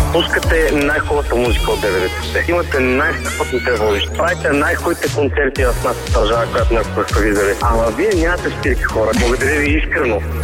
Пускате най-хубавата музика от 90-те. Имате най-страхотните водещи. Правите най-хубавите концерти в нашата държава, която някога сте виждали. Ама вие нямате стирки, хора. Благодаря ви искрено.